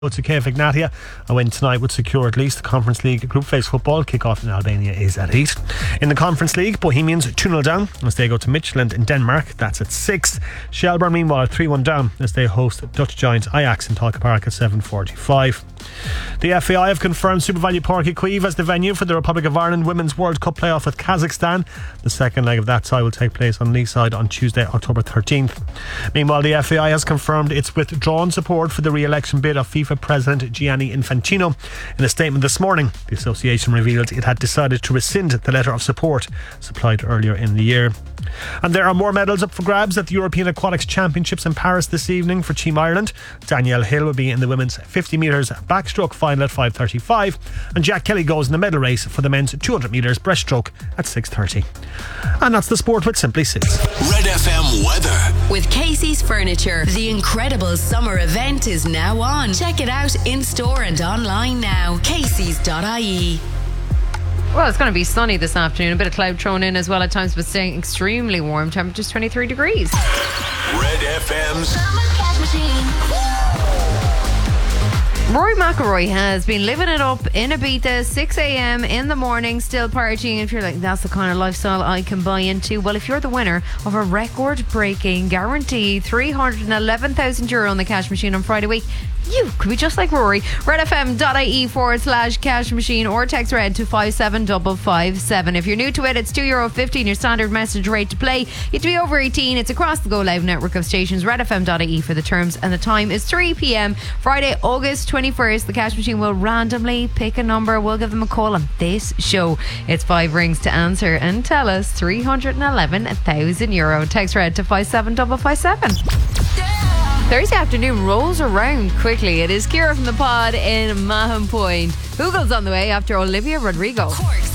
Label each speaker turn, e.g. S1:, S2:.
S1: to Cave Ignatia. A win tonight would secure at least the Conference League group phase football. Kick-off in Albania is at 8. In the Conference League, Bohemians 2-0 down as they go to Midtjylland in Denmark. That's at 6. Shelbourne meanwhile 3-1 down as they host Dutch giant Ajax in Talca Park at 7:45. The FAI have confirmed SuperValu Páirc Uí Chaoimh as the venue for the Republic of Ireland Women's World Cup playoff with Kazakhstan. The second leg of that tie will take place on Leeside on Tuesday, October 13th. Meanwhile, the FAI has confirmed its withdrawn support for the re-election bid of FIFA President Gianni Infantino. In a statement this morning, the association revealed it had decided to rescind the letter of support supplied earlier in the year. And there are more medals up for grabs at the European Aquatics Championships in Paris this evening for Team Ireland. Danielle Hill will be in the women's 50 metres backstroke final at 5:35, and Jack Kelly goes in the medal race for the men's 200 metres breaststroke at 6:30. And that's the sport with Simply 6.
S2: Red FM weather
S3: with Casey's Furniture. The incredible summer event is now on. Check it out in store and online now. Casey's.ie.
S4: Well, it's going to be sunny this afternoon. A bit of cloud thrown in as well at times, but staying extremely warm. Temperatures 23 degrees.
S2: Red FM's
S4: Rory McIlroy has been living it up in Ibiza, 6 a.m. in the morning, still partying. If you're like, that's the kind of lifestyle I can buy into, well, if you're the winner of a record-breaking, guaranteed €311,000 on the cash machine on Friday week, you could be just like Rory. redfm.ie/cash machine or text red to 57557. If you're new to it, it's €2.50 your standard message rate to play. You have to be over 18. It's across the Go Live network of stations. redfm.ie for the terms, and the time is 3 p.m. Friday, August 21st. The cash machine will randomly pick a number. We'll give them a call on this show. It's 5 rings to answer and tell us €311,000. Text red to 57557. Thursday afternoon rolls around quickly. It is Ciara from the pod in Mahon Point. Google's on the way after Olivia Rodrigo.
S3: Cork's